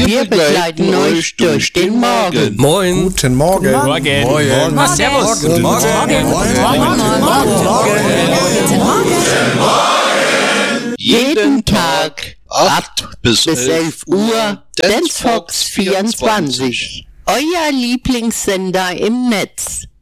Wir begleiten euch durch den Morgen. Moin. Guten Morgen. Morgen. Morgen. Servus. Guten Morgen. Jeden Tag 8 bis 11 Uhr, Dance Fox 24. Euer Lieblingssender im Netz.